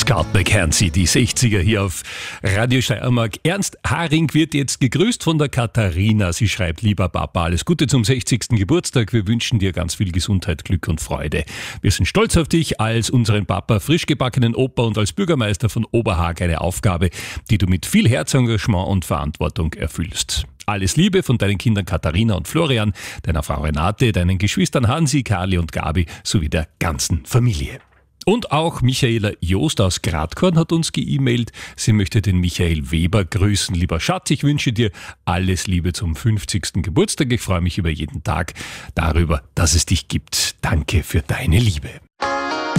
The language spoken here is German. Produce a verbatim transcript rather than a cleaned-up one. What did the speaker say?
Scoutback hören Sie die sechziger hier auf Radio Steiermark. Ernst Haring wird jetzt gegrüßt von der Katharina. Sie schreibt: Lieber Papa, alles Gute zum sechzigsten Geburtstag. Wir wünschen dir ganz viel Gesundheit, Glück und Freude. Wir sind stolz auf dich als unseren Papa, frisch gebackenen Opa und als Bürgermeister von Oberhaag. Eine Aufgabe, die du mit viel Herzengagement und Verantwortung erfüllst. Alles Liebe von deinen Kindern Katharina und Florian, deiner Frau Renate, deinen Geschwistern Hansi, Karli und Gabi sowie der ganzen Familie. Und auch Michaela Joost aus Gradkorn hat uns geemailt. Sie möchte den Michael Weber grüßen. Lieber Schatz, ich wünsche dir alles Liebe zum fünfzigsten Geburtstag. Ich freue mich über jeden Tag darüber, dass es dich gibt. Danke für deine Liebe.